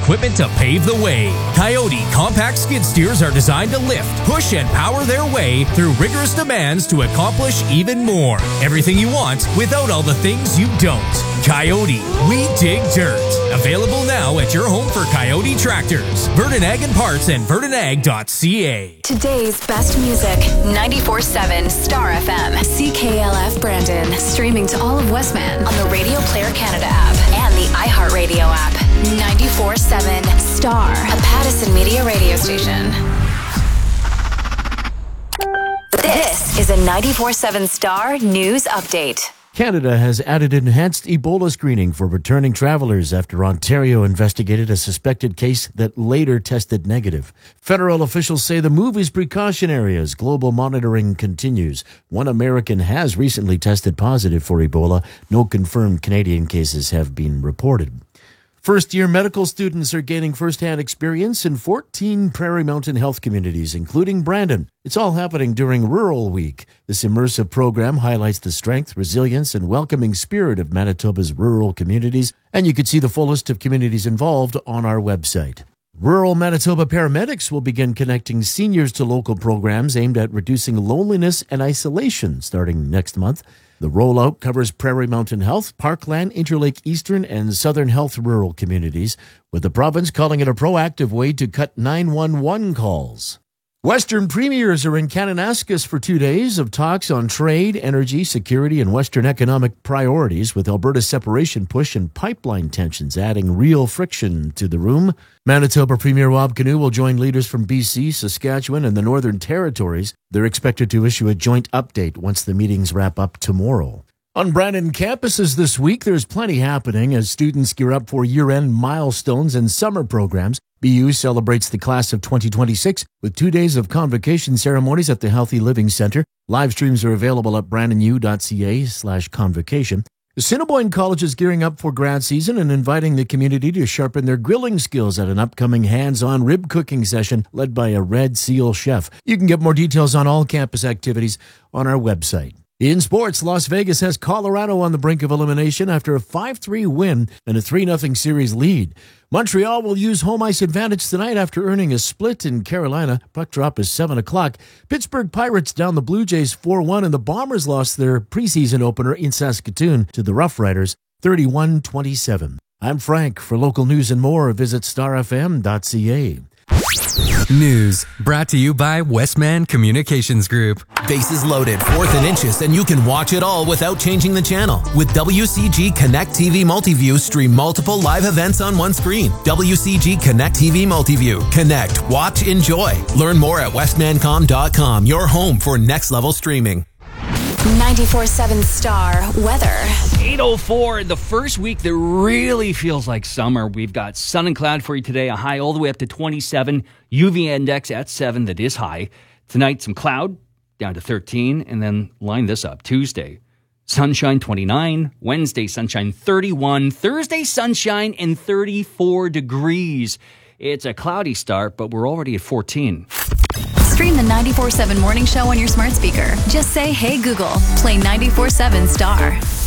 equipment to pave the way. Coyote compact skid steers are designed to lift, push, and power their way through rigorous demands to accomplish even more. Everything you want without all the things you don't. Coyote, we dig dirt. Available now at your home for Coyote tractors. Verdon Ag and Parts and verdonag.ca. Today's best music, 94.7 Star FM. CKLF Brandon. Streaming to all of Westman on the Radio Player Canada app and the iHeartRadio app. 94.7 Star, a Pattison Media radio station. This is a 94.7 Star News Update. Canada has added enhanced Ebola screening for returning travelers after Ontario investigated a suspected case that later tested negative. Federal officials say the move is precautionary as global monitoring continues. One American has recently tested positive for Ebola. No confirmed Canadian cases have been reported. First-year medical students are gaining first-hand experience in 14 Prairie Mountain health communities, including Brandon. It's all happening during Rural Week. This immersive program highlights the strength, resilience, and welcoming spirit of Manitoba's rural communities, and you can see the full list of communities involved on our website. Rural Manitoba paramedics will begin connecting seniors to local programs aimed at reducing loneliness and isolation starting next month. The rollout covers Prairie Mountain Health, Parkland, Interlake Eastern, and Southern Health rural communities, with the province calling it a proactive way to cut 911 calls. Western premiers are in Kananaskis for 2 days of talks on trade, energy, security, and Western economic priorities, with Alberta's separation push and pipeline tensions adding real friction to the room. Manitoba Premier Rob Canoe will join leaders from BC, Saskatchewan, and the Northern Territories. They're expected to issue a joint update once the meetings wrap up tomorrow. On Brandon campuses this week, there's plenty happening as students gear up for year-end milestones and summer programs. BU celebrates the class of 2026 with 2 days of convocation ceremonies at the Healthy Living Centre. Live streams are available at brandonu.ca/convocation. Assiniboine College is gearing up for grad season and inviting the community to sharpen their grilling skills at an upcoming hands-on rib cooking session led by a Red Seal chef. You can get more details on all campus activities on our website. In sports, Las Vegas has Colorado on the brink of elimination after a 5-3 win and a 3-0 series lead. Montreal will use home ice advantage tonight after earning a split in Carolina. Puck drop is 7 o'clock. Pittsburgh Pirates down the Blue Jays 4-1, and the Bombers lost their preseason opener in Saskatoon to the Rough Riders 31-27. I'm Frank. For local news and more, visit starfm.ca. News brought to you by Westman Communications Group. Bases loaded, 4th and inches, and you can watch it all without changing the channel. With WCG Connect TV Multiview, stream multiple live events on one screen. WCG Connect TV Multiview. Connect, watch, enjoy. Learn more at westmancom.com, your home for next level streaming. 94.7 Star Weather. 8:04, the first week that really feels like summer. We've got sun and cloud for you today, a high all the way up to 27, UV index at 7, that is high. Tonight, some cloud, down to 13, and then line this up. Tuesday, sunshine 29, Wednesday, sunshine 31, Thursday, sunshine and 34 degrees. It's a cloudy start, but we're already at 14. Stream the 94.7 Morning Show on your smart speaker. Just say, "Hey Google, play 94.7 Star."